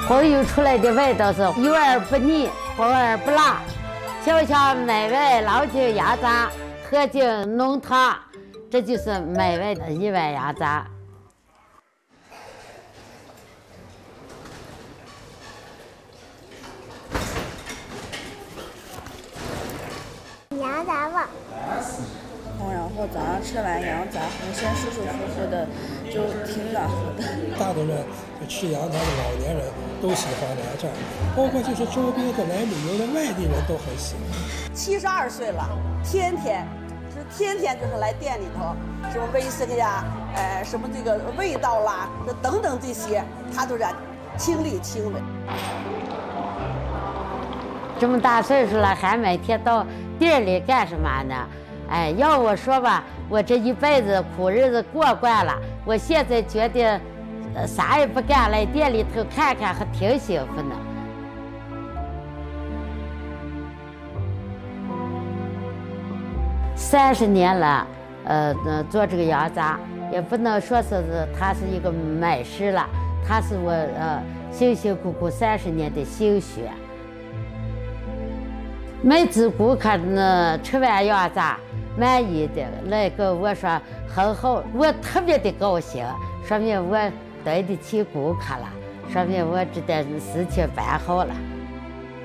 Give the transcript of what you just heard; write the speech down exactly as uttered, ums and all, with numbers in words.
烘油出来的味道是油而不腻，火而不辣，就像美味老酒鸭杂喝进浓汤，这就是美味的一碗鸭杂。 羊杂味。 嗯，然后早上吃完羊杂，浑身舒舒服服的，就挺暖和的。 大多人吃羊杂的老年人都喜欢来这儿，包括就是周边的来旅游的外地人都很喜欢。 七十二岁了，天天就是天天就是来店里头，什么卫生呀，呃，什么这个味道啦，这等等这些，他都是亲力亲为。 这么大岁数了，还每天到店里干什么呢？哎，要我说吧，我这一辈子苦日子过惯了，我现在觉得，呃，啥也不干，来店里头看看，还挺幸福呢。三十年了，呃，做这个羊杂，也不能说是是它是一个美食了，它是我呃辛辛苦苦三十年的心血。每次顾客呢吃完羊杂满意的来跟我说很好，我特别的高兴，说明我对得起顾客了，说明我这点事情办好了。